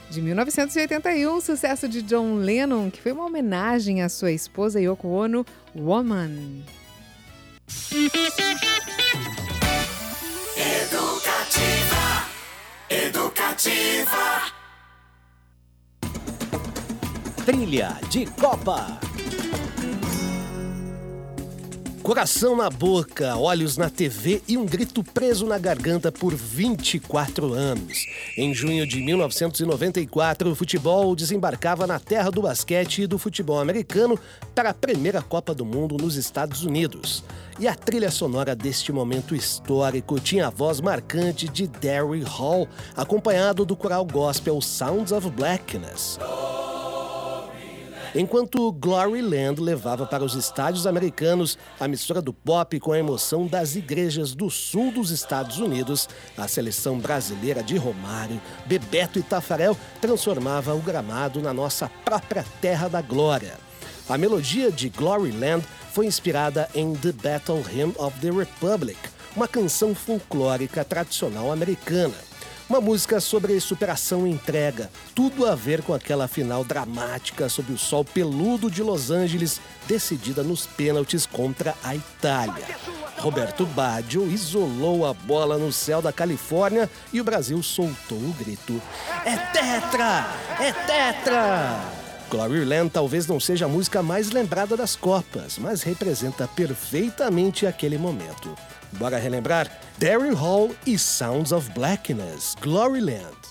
De 1981, sucesso de John Lennon, que foi uma homenagem à sua esposa Yoko Ono, Woman. Educativa. Trilha de Copa. Coração na boca, olhos na TV e um grito preso na garganta por 24 anos. Em junho de 1994, o futebol desembarcava na terra do basquete e do futebol americano para a primeira Copa do Mundo nos Estados Unidos. E a trilha sonora deste momento histórico tinha a voz marcante de Daryl Hall, acompanhado do coral gospel Sounds of Blackness. Enquanto Gloryland levava para os estádios americanos a mistura do pop com a emoção das igrejas do sul dos Estados Unidos, a seleção brasileira de Romário, Bebeto e Tafarel transformava o gramado na nossa própria terra da glória. A melodia de Gloryland foi inspirada em The Battle Hymn of the Republic, uma canção folclórica tradicional americana. Uma música sobre superação e entrega, tudo a ver com aquela final dramática sob o sol peludo de Los Angeles, decidida nos pênaltis contra a Itália. Roberto Baggio isolou a bola no céu da Califórnia e o Brasil soltou o grito: "É tetra! É tetra!" Gloryland talvez não seja a música mais lembrada das Copas, mas representa perfeitamente aquele momento. Bora relembrar? Daryl Hall e Sounds of Blackness, Gloryland.